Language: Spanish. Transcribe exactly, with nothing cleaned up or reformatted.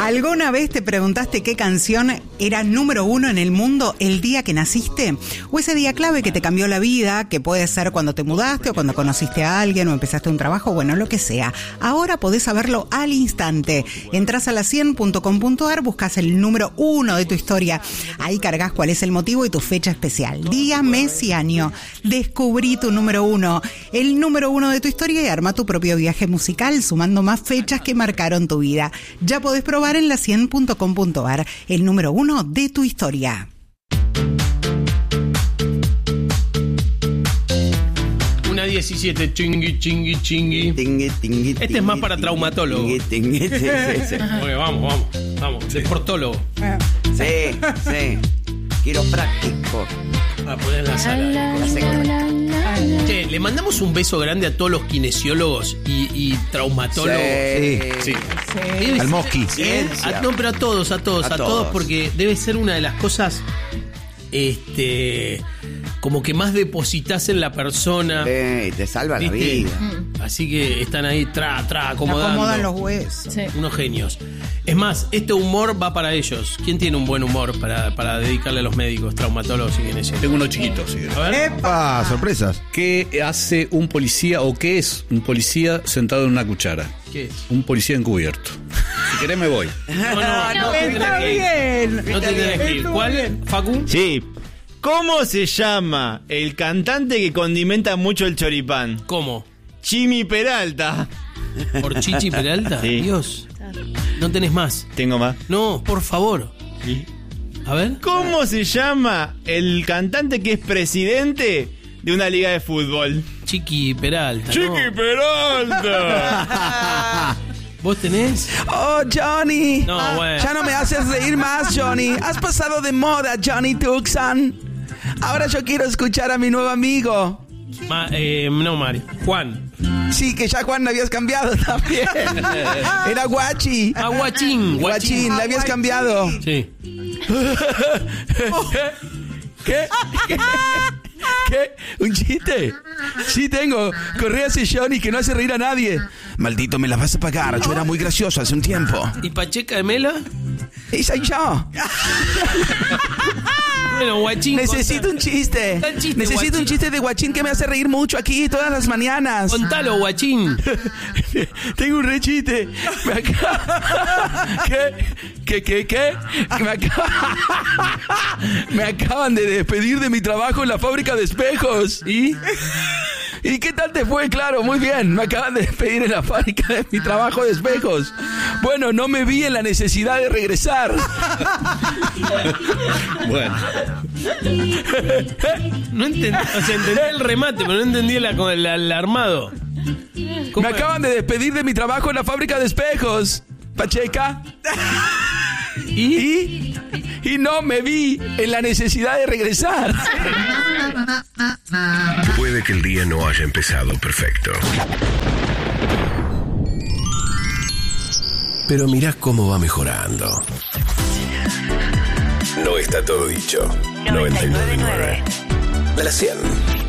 ¿Alguna vez te preguntaste qué canción era número uno en el mundo el día que naciste? O ese día clave que te cambió la vida, que puede ser cuando te mudaste o cuando conociste a alguien o empezaste un trabajo, bueno, lo que sea. Ahora podés saberlo al instante. Entrás a la cien punto com punto a r, buscas el número uno de tu historia. Ahí cargas cuál es el motivo y tu fecha especial. Día, mes y año. Descubrí tu número uno. El número uno de tu historia y arma tu propio viaje musical sumando más fechas que marcaron tu vida. Ya podés probar en la cien punto com punto a r el número uno de tu historia. Una diecisiete, chingui, chingui, chingui. Tingui, tingui, Este es más para traumatólogo. Tingui, tingui, sí, sí, sí. Oye, vamos, vamos, vamos. Deportólogo. Sí, sí. Quiropráctico. A poner en la sala. Che, le mandamos un beso grande a todos los kinesiólogos y, y traumatólogos. Sí, Sí. Sí. Al Mosqui. ¿Eh? A- no, pero a todos, a todos, a, A todos, todos. porque debe ser una de las cosas, este, como que más depositas en la persona. Sí, te salva la ¿Viste? vida. Así que están ahí, tra, tra, acomodando. Acomodan los huesos. Sí. Unos genios. Es más, este humor va para ellos. ¿Quién tiene un buen humor para, para dedicarle a los médicos, traumatólogos y kinesiólogos? Tengo uno chiquito, sí. A ver. Ah, sorpresas. ¿Qué hace un policía o qué es un policía sentado en una cuchara? ¿Qué es? Un policía encubierto. Si querés me voy. No, no, no, te Está tenés que ir. bien. No te tenés que ir. ¿Cuál? ¿Facu? Sí. ¿Cómo se llama el cantante que condimenta mucho el choripán? ¿Cómo? Chimi Peralta. ¿Por Chichi Peralta? Sí. Dios. No tenés más. Tengo más. No, por favor. A ver. ¿Cómo se llama el cantante que es presidente de una liga de fútbol? Chiqui Peralta. ¿no? ¡Chiqui Peralta! ¿Vos tenés? Oh, Johnny. No, bueno. Ya no me haces reír más, Johnny. Has pasado de moda, Johnny Tucson. Ahora yo quiero escuchar a mi nuevo amigo. Ma- eh, no, Mario. Juan. Sí, que ya Juan le habías cambiado también. Era Guachi. Ah, Guachín. Guachín, le habías cambiado. Sí. ¿Qué? ¿Qué? ¿Qué? ¿Un chiste? Sí tengo. Correas y Johnny que no hace reír a nadie. Maldito, me las vas a pagar. Yo era muy gracioso hace un tiempo. ¿Y Pacheca de Mela? Y soy yo. Bueno, Guachín. Necesito contá- un chiste. Contá el chiste, Necesito Guachín. un chiste de Guachín que me hace reír mucho aquí todas las mañanas. Contalo, Guachín. Tengo un re chiste. Me acaba... ¿Qué? ¿Qué? ¿Qué? ¿Qué? Me, acaba... me acaban de despedir de mi trabajo en la fábrica de espejos. ¿Y? ¿Y qué tal te fue? Claro, muy bien. Me acaban de despedir en la fábrica de mi trabajo de espejos. Bueno, no me vi en la necesidad de regresar. Bueno. No entendí, o sea, entendí el remate, pero no entendí la, el, el armado. ¿Cómo Me es? acaban de despedir de mi trabajo en la fábrica de espejos. Pacheca. ¿Y? ¿Y? Y no me vi en la necesidad de regresar. Puede que el día no haya empezado perfecto, pero mirá cómo va mejorando. No está todo dicho. noventa y nueve punto nueve. De la cien.